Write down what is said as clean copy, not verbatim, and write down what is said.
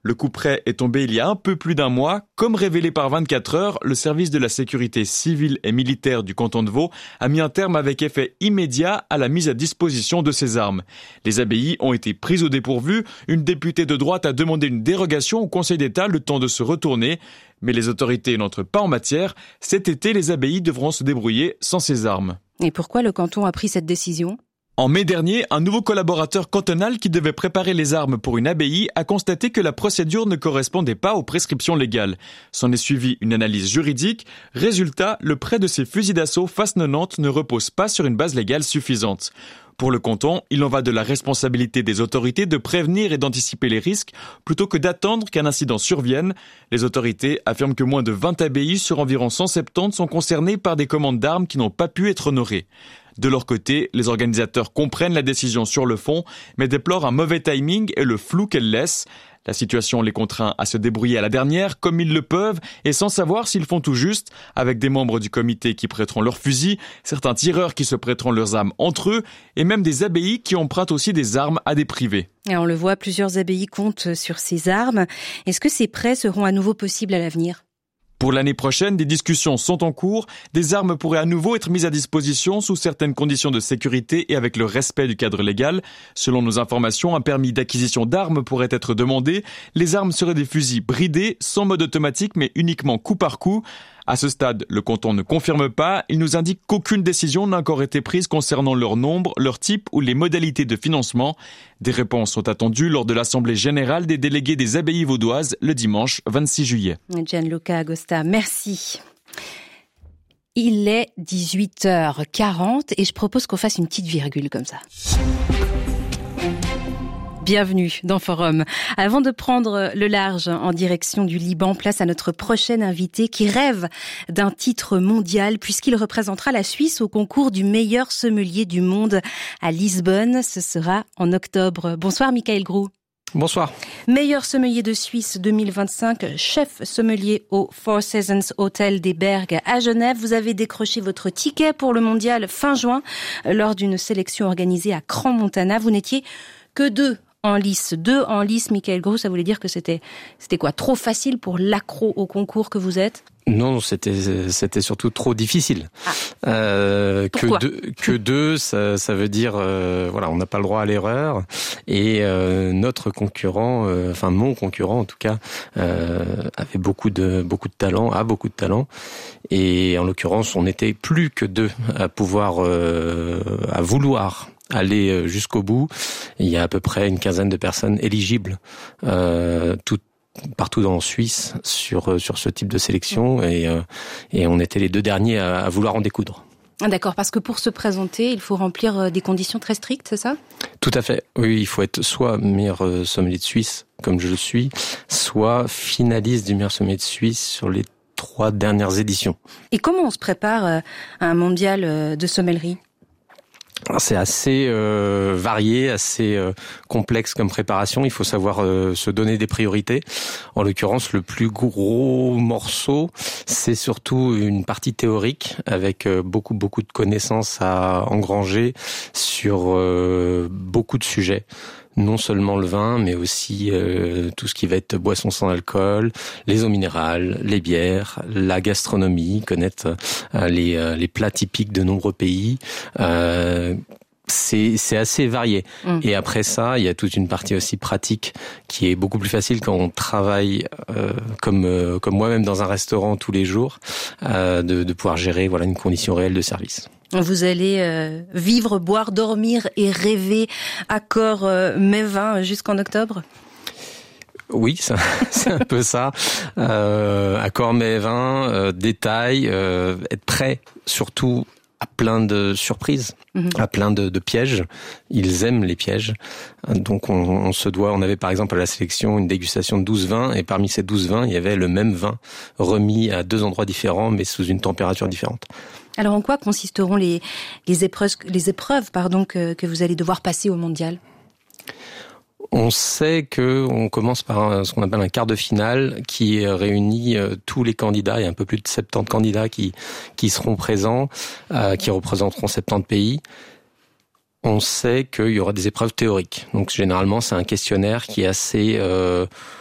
Le couperet est tombé il y a un peu plus d'un mois. Comme révélé par 24 heures, le service de la sécurité civile et militaire du canton de Vaud a mis un terme avec effet immédiat à la mise à disposition de ces armes. Les abbayes ont été prises au dépourvu. Une députée de droite a demandé une dérogation au Conseil d'État le temps de se retourner. Mais les autorités n'entrent pas en matière. Cet été, les abbayes devront se débrouiller sans ces armes. Et pourquoi le canton a pris cette décision ? En mai dernier, un nouveau collaborateur cantonal qui devait préparer les armes pour une abbaye a constaté que la procédure ne correspondait pas aux prescriptions légales. S'en est suivi une analyse juridique. Résultat, le prêt de ces fusils d'assaut FAS 90 ne repose pas sur une base légale suffisante. Pour le canton, il en va de la responsabilité des autorités de prévenir et d'anticiper les risques plutôt que d'attendre qu'un incident survienne. Les autorités affirment que moins de 20 abbayes sur environ 170 sont concernées par des commandes d'armes qui n'ont pas pu être honorées. De leur côté, les organisateurs comprennent la décision sur le fond, mais déplorent un mauvais timing et le flou qu'elle laisse. La situation les contraint à se débrouiller à la dernière, comme ils le peuvent, et sans savoir s'ils font tout juste, avec des membres du comité qui prêteront leurs fusils, certains tireurs qui se prêteront leurs armes entre eux, et même des abbayes qui empruntent aussi des armes à des privés. Et on le voit, plusieurs abbayes comptent sur ces armes. Est-ce que ces prêts seront à nouveau possibles à l'avenir ? Pour l'année prochaine, des discussions sont en cours. Des armes pourraient à nouveau être mises à disposition sous certaines conditions de sécurité et avec le respect du cadre légal. Selon nos informations, un permis d'acquisition d'armes pourrait être demandé. Les armes seraient des fusils bridés, sans mode automatique, mais uniquement coup par coup. À ce stade, le canton ne confirme pas. Il nous indique qu'aucune décision n'a encore été prise concernant leur nombre, leur type ou les modalités de financement. Des réponses sont attendues lors de l'Assemblée générale des délégués des abbayes vaudoises le dimanche 26 juillet. Gianluca Agosta, merci. Il est 18h40 et je propose qu'on fasse une petite virgule comme ça. Bienvenue dans Forum. Avant de prendre le large en direction du Liban, place à notre prochain invité qui rêve d'un titre mondial puisqu'il représentera la Suisse au concours du meilleur sommelier du monde à Lisbonne. Ce sera en octobre. Bonsoir Michael Grou. Bonsoir. Meilleur sommelier de Suisse 2025, chef sommelier au Four Seasons Hotel des Bergues à Genève. Vous avez décroché votre ticket pour le mondial fin juin lors d'une sélection organisée à Crans-Montana. Vous n'étiez que deux en lice, Michael Grou, ça voulait dire que c'était quoi, trop facile pour l'accro au concours que vous êtes ? Non, c'était surtout trop difficile. Que deux, ça veut dire voilà, on n'a pas le droit à l'erreur. Et notre concurrent, mon concurrent en tout cas, avait beaucoup de talent, a beaucoup de talent. Et en l'occurrence, on n'était plus que deux à pouvoir, à vouloir aller jusqu'au bout. Il y a à peu près une quinzaine de personnes éligibles, partout en Suisse sur ce type de sélection et on était les deux derniers à vouloir en découdre. D'accord, parce que pour se présenter, il faut remplir des conditions très strictes, c'est ça ? Tout à fait. Oui, il faut être soit meilleur sommelier de Suisse, comme je le suis, soit finaliste du meilleur sommelier de Suisse sur les 3 dernières éditions. Et comment on se prépare à un mondial de sommellerie ? C'est assez varié, assez complexe comme préparation. Il faut savoir se donner des priorités. En l'occurrence, le plus gros morceau, c'est surtout une partie théorique avec beaucoup de connaissances à engranger sur beaucoup de sujets. Non seulement le vin, mais aussi tout ce qui va être boissons sans alcool, les eaux minérales, les bières, la gastronomie, connaître les plats typiques de nombreux pays. C'est assez varié. Et après ça, il y a toute une partie aussi pratique qui est beaucoup plus facile quand on travaille comme moi-même dans un restaurant tous les jours, de pouvoir gérer une condition réelle de service. Vous allez vivre, boire, dormir et rêver Accor Mets Vin jusqu'en octobre ? Oui, c'est un peu ça. Accor Mets Vin, détail, être prêt surtout à plein de surprises, à plein de pièges. Ils aiment les pièges. Donc on avait par exemple à la sélection une dégustation de 12 vins et parmi ces 12 vins, il y avait le même vin remis à 2 endroits différents mais sous une température différente. Alors en quoi consisteront les épreuves que vous allez devoir passer au mondial ? On sait que on commence par ce qu'on appelle un quart de finale qui réunit tous les candidats. Il y a un peu plus de 70 candidats qui seront présents, qui représenteront 70 pays. On sait qu'il y aura des épreuves théoriques. Donc généralement, c'est un questionnaire qui est assez